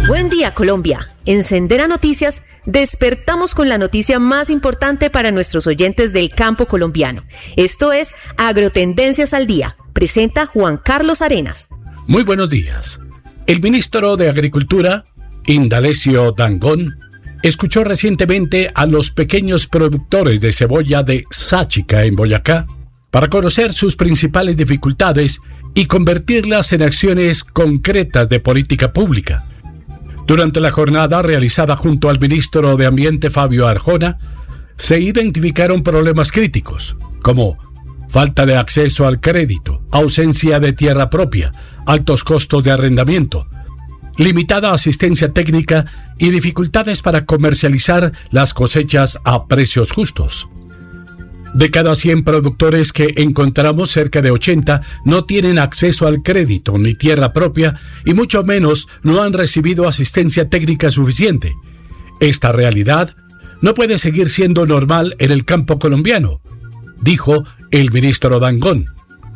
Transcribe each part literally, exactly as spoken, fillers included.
Buen día, Colombia. En Sendera Noticias despertamos con la noticia más importante para nuestros oyentes del campo colombiano. Esto es Agrotendencias al Día. Presenta Juan Carlos Arenas. Muy buenos días. El ministro de Agricultura, Indalecio Dangond, escuchó recientemente a los pequeños productores de cebolla de Sáchica, en Boyacá, para conocer sus principales dificultades y convertirlas en acciones concretas de política pública. Durante la jornada realizada junto al ministro de Ambiente, Fabio Arjona, se identificaron problemas críticos, como falta de acceso al crédito, ausencia de tierra propia, altos costos de arrendamiento, limitada asistencia técnica y dificultades para comercializar las cosechas a precios justos. De cada cien productores que encontramos, cerca de ochenta no tienen acceso al crédito ni tierra propia y mucho menos no han recibido asistencia técnica suficiente. Esta realidad no puede seguir siendo normal en el campo colombiano, dijo el ministro Dangond.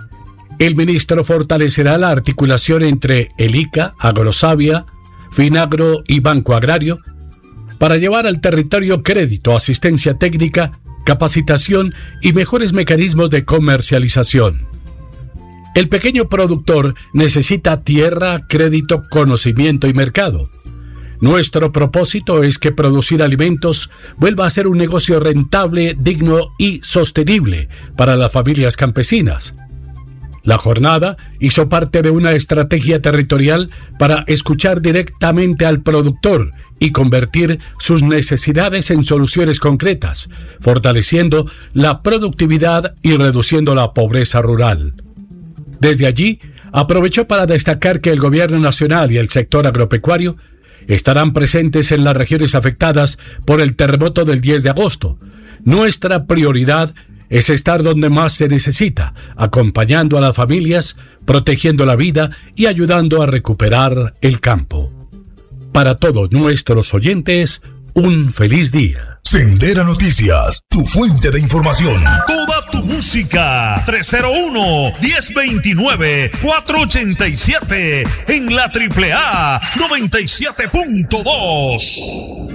El ministro fortalecerá la articulación entre el I C A, Agrosavia, Finagro y Banco Agrario para llevar al territorio crédito, asistencia técnica, capacitación y mejores mecanismos de comercialización. El pequeño productor necesita tierra, crédito, conocimiento y mercado. Nuestro propósito es que producir alimentos vuelva a ser un negocio rentable, digno y sostenible para las familias campesinas. La jornada hizo parte de una estrategia territorial para escuchar directamente al productor y convertir sus necesidades en soluciones concretas, fortaleciendo la productividad y reduciendo la pobreza rural. Desde allí, aprovechó para destacar que el gobierno nacional y el sector agropecuario estarán presentes en las regiones afectadas por el terremoto del diez de agosto. Nuestra prioridad es estar donde más se necesita, acompañando a las familias, protegiendo la vida y ayudando a recuperar el campo. Para todos nuestros oyentes, un feliz día. Sendera Noticias, tu fuente de información. Toda tu música. tres cero uno, uno cero dos nueve, cuatro ocho siete en la triple A noventa y siete punto dos.